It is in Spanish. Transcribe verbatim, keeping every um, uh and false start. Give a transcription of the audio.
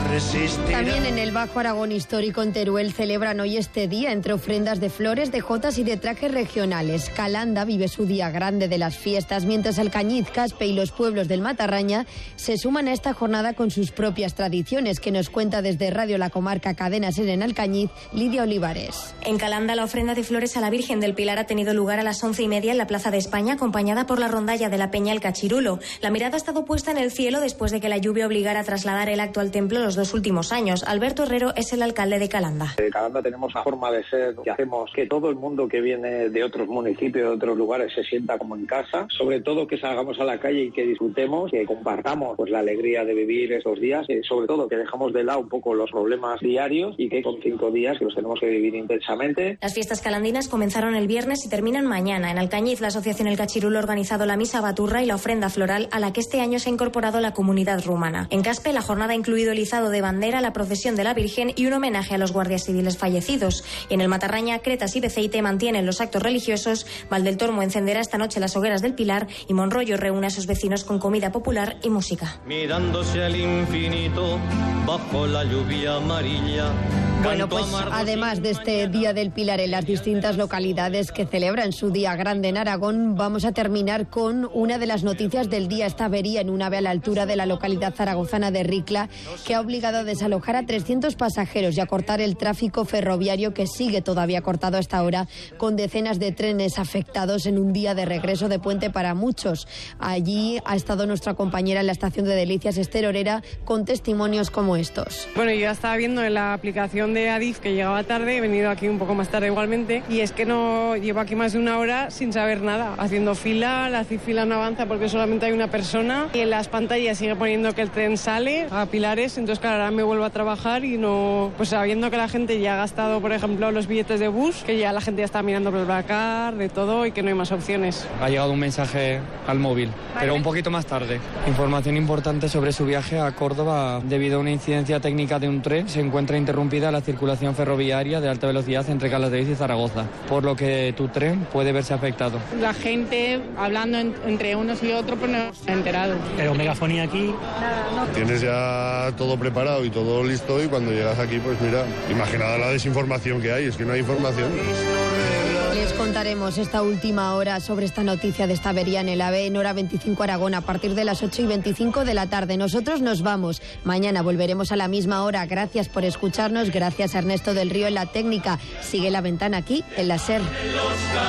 resistirá. También en el Bajo Aragón histórico, en Teruel, celebran hoy este día entre ofrendas de flores, de jotas y de trajes regionales. Calanda vive su día grande de las fiestas, mientras Alcañiz, Caspe y los pueblos del Matarraña se suman a esta jornada con sus propias tradiciones, que nos cuenta desde Radio La Comarca Cadena Ser en Alcañiz, Lidia Olivares. En Calanda, la ofrenda de flores a la Virgen del Pilar ha tenido lugar a las once y media en la Plaza de España, acompañada por la rondalla de la Peña El Cachirulo. La mirada ha estado puesta en el cielo después de que la lluvia obligara a trasladar el acto al templo los dos últimos años. Alberto Herrero es el alcalde de Calanda. En Calanda tenemos la forma de ser que hacemos que todo el mundo que viene de otros municipios, de otros lugares, se sienta como en casa. Sobre todo que salgamos a la calle y que disfrutemos, que compartamos pues la alegría de vivir estos días. Eh, sobre todo que dejamos de lado un poco los problemas diarios y que son cinco días que los tenemos que vivir intensamente. Las fiestas calandinas comenzaron el viernes y terminan mañana. En Alcañiz, la Asociación El Cachirulo ha organizado la misa baturra y la ofrenda floral, a la que este año se ha incorporado la comunidad rumana. En Caspe, la jornada ha incluido el izado de bandera, la procesión de la Virgen y un homenaje a los guardias civiles fallecidos. Y en el Matarraña, Cretas y Beceite mantienen los actos religiosos. Valdeltormo encenderá esta noche las hogueras del Pilar y Monroyo reúne a sus vecinos con comida popular y música. Mirándose al infinito bajo la lluvia amarilla. Bueno, pues además de este Día del Pilar en las distintas localidades que celebran su día grande en Aragón, vamos a terminar con una de las noticias del día. Esta avería en un ave a la altura de la localidad zaragozana de Ricla, que ha obligado a desalojar a trescientos pasajeros y a cortar el tráfico ferroviario, que sigue todavía cortado hasta ahora, con decenas de trenes afectados en un día de regreso de puente para muchos. Allí ha estado nuestra compañera en la estación de Delicias, Esther Orera, con testimonios como estos. Bueno, yo ya estaba viendo en la aplicación de Adif que llegaba tarde, he venido aquí un poco más tarde igualmente, y es que no llevo aquí más de una hora sin saber nada, haciendo fila, la fila no avanza porque solamente hay una persona, y en las pantallas sigue poniendo que el tren sale a Pilares, entonces claro, ahora me vuelvo a trabajar y no, pues sabiendo que la gente ya ha gastado, por ejemplo, los billetes de bus, que ya la gente ya está mirando por el Blacar, de todo, y que no hay más opciones. Ha llegado un mensaje al móvil, vale, pero un poquito más tarde. Información importante sobre su viaje a Córdoba. Debido a una incidencia técnica de un tren, se encuentra interrumpida la circulación ferroviaria de alta velocidad entre Calatrava y Zaragoza, por lo que tu tren puede verse afectado. La gente hablando en, entre unos y otros, pues no se ha enterado. Pero megafonía aquí. Nada, no. Tienes ya todo preparado y todo listo, y cuando llegas aquí, pues mira, imaginad la desinformación que hay, es que no hay información. Les contaremos esta última hora sobre esta noticia de esta avería en el AVE en hora veinticinco Aragón a partir de las ocho y veinticinco de la tarde. Nosotros nos vamos. Mañana volveremos a la misma hora. Gracias por escucharnos. Gracias a Ernesto del Río en la técnica. Sigue La Ventana aquí en la SER.